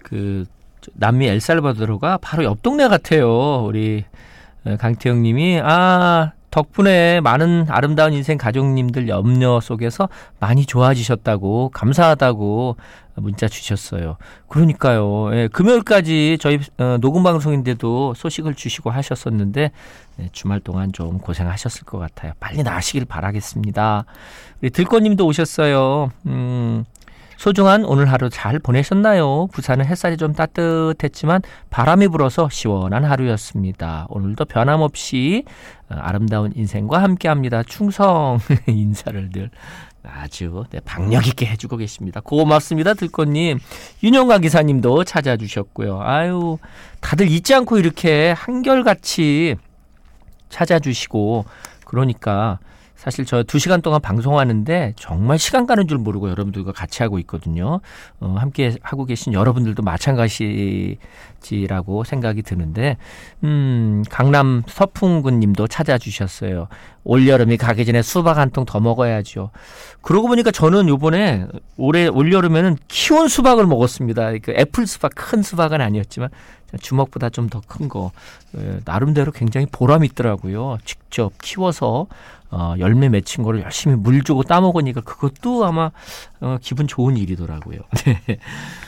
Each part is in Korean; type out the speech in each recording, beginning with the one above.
그 남미 엘살바도르가 바로 옆 동네 같아요. 우리 강태영 님이 덕분에 많은 아름다운 인생 가족님들 염려 속에서 많이 좋아지셨다고 감사하다고 문자 주셨어요. 그러니까요. 예, 금요일까지 저희 녹음방송인데도 소식을 주시고 하셨었는데 주말 동안 좀 고생하셨을 것 같아요. 빨리 나으시길 바라겠습니다. 우리 들꽃님도 오셨어요. 소중한 오늘 하루 잘 보내셨나요? 부산은 햇살이 좀 따뜻했지만 바람이 불어서 시원한 하루였습니다. 오늘도 변함없이 아름다운 인생과 함께합니다. 충성 인사를 늘 아주 박력 있게 해주고 계십니다. 고맙습니다. 들꽃님. 윤영가 기사님도 찾아주셨고요. 아유, 다들 잊지 않고 이렇게 한결같이 찾아주시고 그러니까 사실 저 2시간 동안 방송하는데 정말 시간 가는 줄 모르고 여러분들과 같이 하고 있거든요. 함께 하고 계신 여러분들도 마찬가지라고 생각이 드는데 강남 서풍군 님도 찾아주셨어요. 올여름이 가기 전에 수박 한 통 더 먹어야죠. 그러고 보니까 저는 요번에 올해 올여름에는 키운 수박을 먹었습니다. 그 애플 수박, 큰 수박은 아니었지만 주먹보다 좀 더 큰 거. 나름대로 굉장히 보람이 있더라고요. 직접 키워서 열매 맺힌 거를 열심히 물 주고 따먹으니까 그것도 아마 기분 좋은 일이더라고요. 네.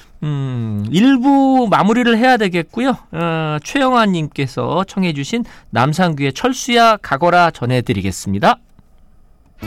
1부 마무리를 해야 되겠고요. 최영환 님께서 청해 주신 남상규의 철수야 가거라 전해드리겠습니다.